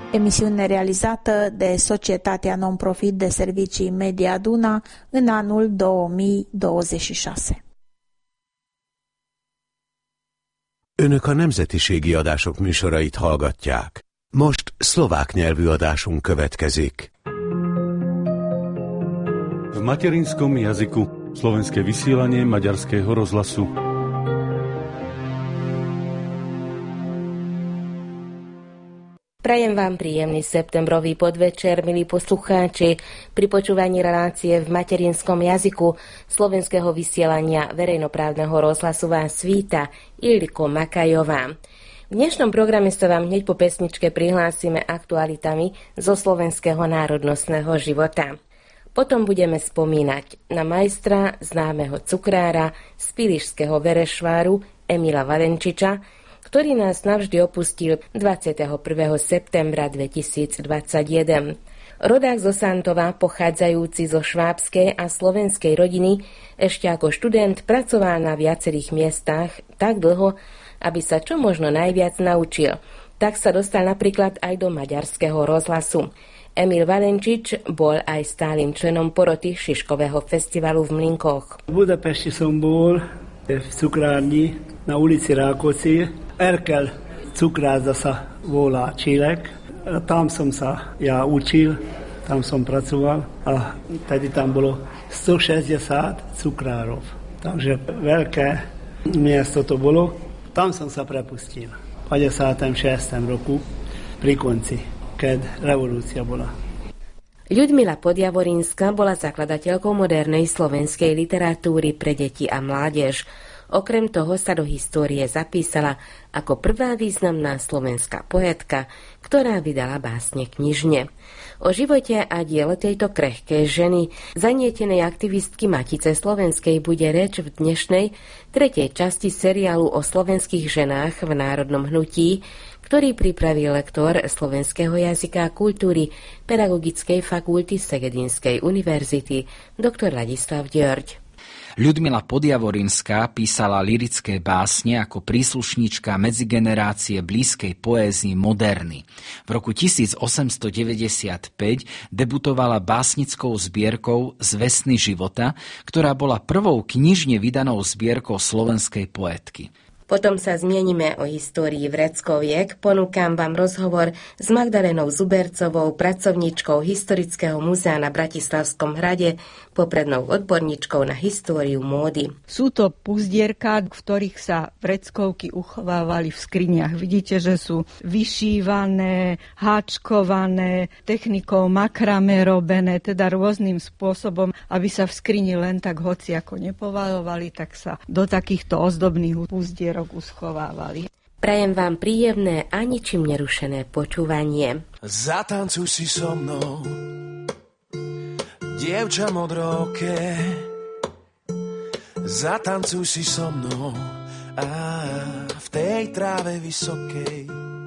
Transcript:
emisiune realizată de Societatea Non-Profit de Servicii Media Duna în anul 2026. Önök a nemzetiségi adások műsorait hallgatják. Most szlovák nyelvű adásunk következik. V materinskom jazyku slovenské vysielanie Maďarského rozhlasu. Prajem vám príjemný septembrový podvečer, milí poslucháči. Pri počúvaní relácie v materinskom jazyku slovenského vysielania verejnoprávneho rozhlasu vás víta Iliko Makajová. V dnešnom programe sa vám hneď po pesničke prihlásime aktualitami zo slovenského národnostného života. Potom budeme spomínať na majstra, známeho cukrára z Pilišského Verešváru Emila Valenčiča, ktorý nás navždy opustil 21. septembra 2021. Rodák zo Santova, pochádzajúci zo švábskej a slovenskej rodiny, ešte ako študent pracoval na viacerých miestach tak dlho, aby sa čo možno najviac naučil. Tak sa dostal napríklad aj do Maďarského rozhlasu. Emil Valenčič bol aj stálym členom poroty Šiškového festivalu v Mlynkoch. V Budapesti som bol v cukrárni na ulici Rákóczi. Erkel cukrář sa volá Čílek. Tam som sa ja učil, tam som pracoval a tedy tam bolo 160 cukrárov. Takže veľké miesto to bolo. Tam som sa prepustil v 56. roku pri konci, keď revolúcia bola. Ľudmila Podjavorínska bola zakladateľkou modernej slovenskej literatúry pre deti a mládež. Okrem toho sa do histórie zapísala ako prvá významná slovenská poetka, ktorá vydala básne knižne. O živote a diele tejto krehkej ženy, zanietenej aktivistky Matice slovenskej, bude reč v dnešnej tretej časti seriálu o slovenských ženách v národnom hnutí, ktorý pripravil lektor slovenského jazyka a kultúry Pedagogickej fakulty Segedinskej univerzity dr. Ladislav Ďörď. Ľudmila Podjavorinská písala lyrické básne ako príslušníčka medzigenerácie blízkej poézii moderny. V roku 1895 debutovala básnickou zbierkou Zvesny života, ktorá bola prvou knižne vydanou zbierkou slovenskej poetky. Potom sa zmienime o histórii Vreckoviek. Ponúkam vám rozhovor s Magdalénou Zubercovou, pracovníčkou Historického múzea na Bratislavskom hrade, poprednou odborníčkou na históriu módy. Sú to puzdierka, v ktorých sa vreckovky uchovávali v skriniach. Vidíte, že sú vyšívané, háčkované, technikou makrame robené, teda rôznym spôsobom, aby sa v skrini len tak hoci ako nepovalovali, tak sa do takýchto ozdobných puzdierok uschovávali. Prajem vám príjemné a ničím nerušené počúvanie. Zatancuj si so mnou, dievča modroké, zatancuj si so mnou a v tej tráve vysokej